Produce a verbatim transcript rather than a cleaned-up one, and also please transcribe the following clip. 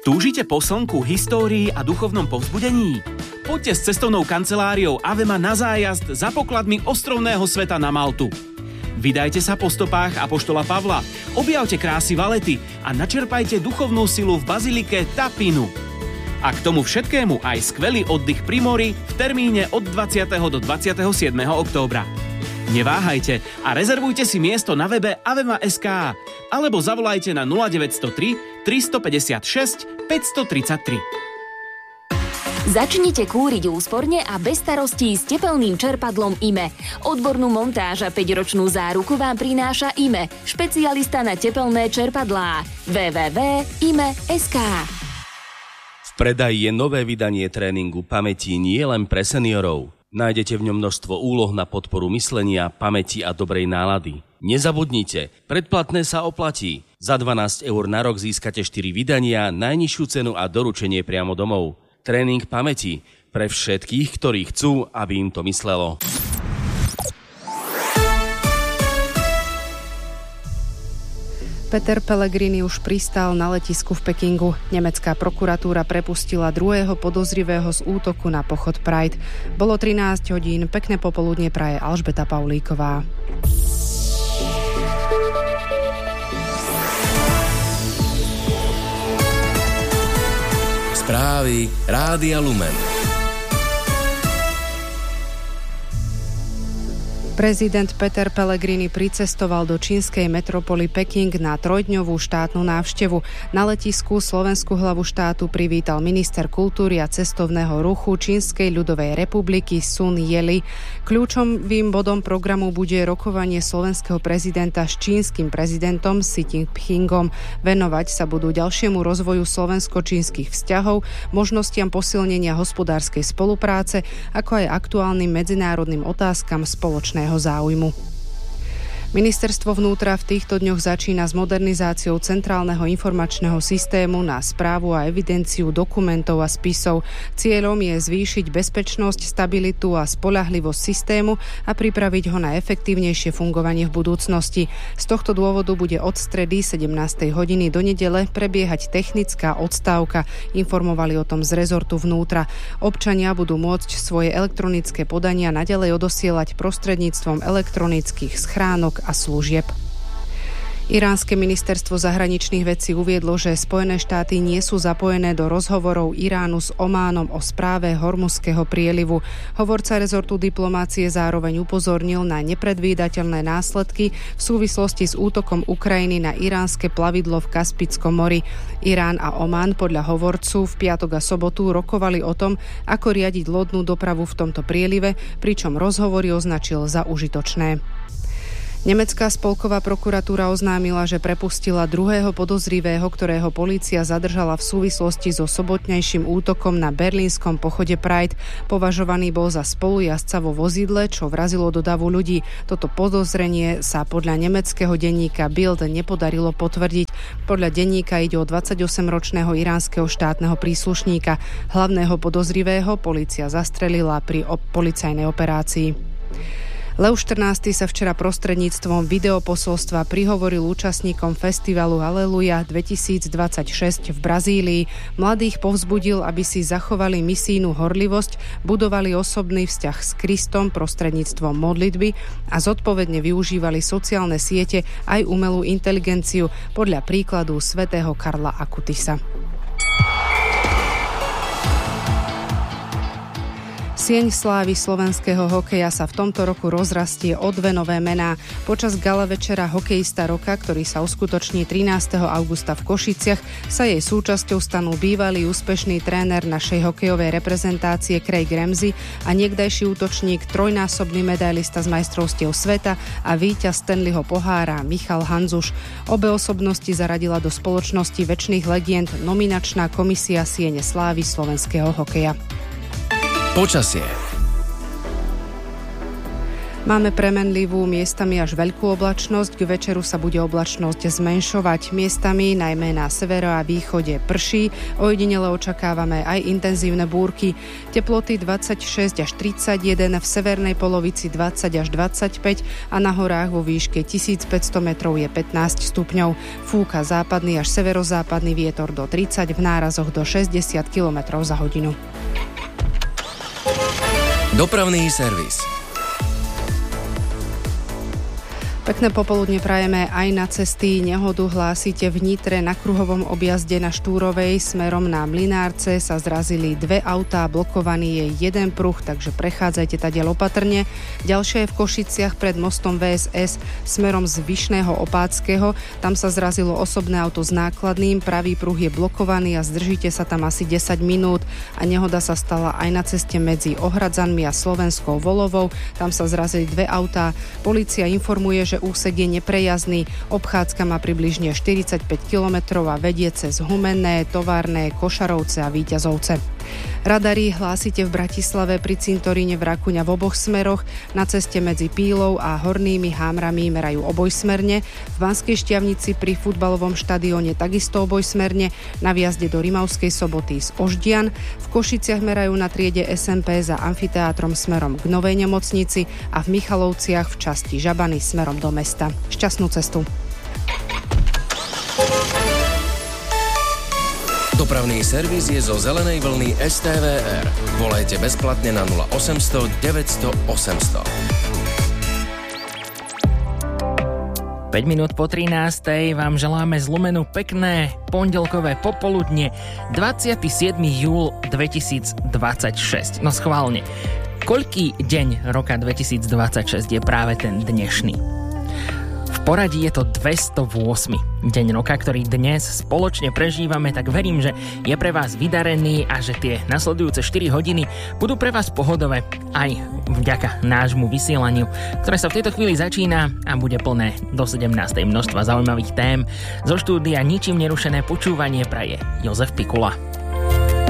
Túžite po slnku, histórii a duchovnom povzbudení? Poďte s cestovnou kanceláriou Avema na zájazd za pokladmi ostrovného sveta na Maltu. Vydajte sa po stopách apoštola Pavla, objavte krásy Valety a načerpajte duchovnú silu v bazilike Tapinu. A k tomu všetkému aj skvelý oddych pri mori v termíne od dvadsiateho do dvadsiateho siedmeho októbra. Neváhajte a rezervujte si miesto na webe avema bodka es ká alebo zavolajte na nula deväť nula tri, tristopäťdesiatšesť, päťstotridsaťtri. Začnite kúriť úsporne a bez starostí s tepelným čerpadlom í em e. Odbornú montáž a päťročnú záruku vám prináša í em e, špecialista na tepelné čerpadlá. w w w bodka i m e bodka es ká. V predaji je nové vydanie tréningu pamäti nie len pre seniorov. Nájdete v ňom množstvo úloh na podporu myslenia, pamäti a dobrej nálady. Nezabudnite, predplatné sa oplatí. Za dvanásť eur na rok získate štyri vydania, najnižšiu cenu a doručenie priamo domov. Tréning pamäti pre všetkých, ktorí chcú, aby im to myslelo. Peter Pellegrini už pristál na letisku v Pekingu. Nemecká prokuratúra prepustila druhého podozrivého z útoku na pochod Pride. Bolo trinásť hodín, pekné popoludne praje Alžbeta Paulíková. Správy Rádia Lumen. Prezident Peter Pellegrini pricestoval do čínskej metropoly Peking na trojdňovú štátnu návštevu. Na letisku slovenskú hlavu štátu privítal minister kultúry a cestovného ruchu Čínskej ľudovej republiky Sun Jeli. Kľúčovým bodom programu bude rokovanie slovenského prezidenta s čínskym prezidentom Xi Jinpingom. Venovať sa budú ďalšiemu rozvoju slovensko-čínskych vzťahov, možnostiam posilnenia hospodárskej spolupráce, ako aj aktuálnym medzinárodným otázkam spoločného záujmu. Ministerstvo vnútra v týchto dňoch začína s modernizáciou centrálneho informačného systému na správu a evidenciu dokumentov a spisov. Cieľom je zvýšiť bezpečnosť, stabilitu a spoľahlivosť systému a pripraviť ho na efektívnejšie fungovanie v budúcnosti. Z tohto dôvodu bude od stredy sedemnástej hodiny do nedele prebiehať technická odstávka, informovali o tom z rezortu vnútra. Občania budú môcť svoje elektronické podania naďalej odosielať prostredníctvom elektronických schránok a služieb. Iránske ministerstvo zahraničných vecí uviedlo, že Spojené štáty nie sú zapojené do rozhovorov Iránu s Ománom o správe Hormuzského prielivu. Hovorca rezortu diplomácie zároveň upozornil na nepredvídateľné následky v súvislosti s útokom Ukrajiny na iránske plavidlo v Kaspickom mori. Irán a Omán podľa hovorcu v piatok a sobotu rokovali o tom, ako riadiť lodnú dopravu v tomto prielive, pričom rozhovory označil za užitočné. Nemecká spolková prokuratúra oznámila, že prepustila druhého podozrivého, ktorého polícia zadržala v súvislosti so sobotnejším útokom na berlínskom pochode Pride. Považovaný bol za spolujazca vo vozidle, čo vrazilo do davu ľudí. Toto podozrenie sa podľa nemeckého denníka Bild nepodarilo potvrdiť. Podľa denníka ide o dvadsaťosemročného iránskeho štátneho príslušníka. Hlavného podozrivého polícia zastrelila pri op- policajnej operácii. Leo štrnásty sa včera prostredníctvom videoposolstva prihovoril účastníkom festivalu Aleluja dvetisícdvadsaťšesť v Brazílii. Mladých povzbudil, aby si zachovali misijnú horlivosť, budovali osobný vzťah s Kristom prostredníctvom modlitby a zodpovedne využívali sociálne siete aj umelú inteligenciu podľa príkladu svätého Karla Akutisa. Sieň slávy slovenského hokeja sa v tomto roku rozrastie o dve nové mená. Počas gala večera Hokejista roka, ktorý sa uskutoční trinásteho augusta v Košiciach, sa jej súčasťou stanú bývalý úspešný tréner našej hokejovej reprezentácie Craig Ramsey a niekdajší útočník, trojnásobný medailista z majstrovstiev sveta a víťaz Stanleyho pohára Michal Hanzuš. Obe osobnosti zaradila do spoločnosti večných legend nominačná komisia Siene slávy slovenského hokeja. Počasie. Máme premenlivú, miestami až veľkú oblačnosť. K večeru sa bude oblačnosť zmenšovať. Miestami, najmä na severo a východe, prší. Ojedinele očakávame aj intenzívne búrky. Teploty dvadsaťšesť až tridsaťjeden, v severnej polovici dvadsať až dvadsaťpäť a na horách vo výške tisícpäťsto metrov je pätnásť stupňov. Fúka západný až severozápadný vietor do tridsať, v nárazoch do šesťdesiat kilometrov za hodinu. Dopravný servis. Pekné popoludne prajeme aj na cesty. Nehodu hlásite v Nitre na kruhovom objazde na Štúrovej smerom na Mlynárce sa zrazili dve autá, blokovaný je jeden pruh, takže prechádzajte tadiaľ opatrne. Ďalšie je v Košiciach pred mostom vé es es smerom z Vyšného Opáckého. Tam sa zrazilo osobné auto s nákladným, pravý pruh je blokovaný a zdržíte sa tam asi desať minút. A nehoda sa stala aj na ceste medzi Ohradzanmi a Slovenskou Volovou. Tam sa zrazili dve autá. Polícia informuje, že úsek je neprejazdný. Obchádzka má približne štyridsaťpäť kilometrov a vedie cez Humenné, Továrne, Košarovce a Víťazovce. Radary hlásite v Bratislave pri cintoríne v Rakuňa v oboch smeroch. Na ceste medzi Pílou a Hornými Hámrami merajú obojsmerne. V Banskej Štiavnici pri futbalovom štadióne takisto obojsmerne. Na viazde do Rimavskej Soboty z Oždian. V Košiciach merajú na triede es em pé za amfiteátrom smerom k Novej nemocnici a v Michalovciach v časti Žabany smerom do mesta. Šťastnú cestu. Dopravný servis je zo zelenej vlny es té vé er. Volajte bezplatne na nula osemsto deväťsto osemsto. päť minút po trinástej vám želáme z Lumenu pekné pondelkové popoludne dvadsiateho siedmeho júla dvetisícdvadsaťšesť. No schválne, koľký deň roka dvetisícdvadsaťšesť je práve ten dnešný? V poradí je to dvestoosemmy deň roka, ktorý dnes spoločne prežívame, tak verím, že je pre vás vydarený a že tie nasledujúce štyri hodiny budú pre vás pohodové aj vďaka nášmu vysielaniu, ktoré sa v tejto chvíli začína a bude plné do sedemnástej množstva zaujímavých tém. Zo štúdia ničím nerušené počúvanie praje Jozef Pikula.